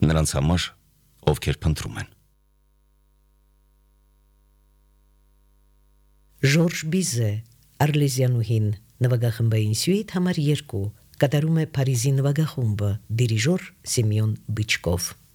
նրանց համար, ովքեր փնտրում են։ Ժորժ Բիզե, Արլեզյանուհին, նվագախմբային սյուիթ համար 2, կատարում է Փարիզի նվագախումբը, դիրիժոր Սեմյոն Բիչկով։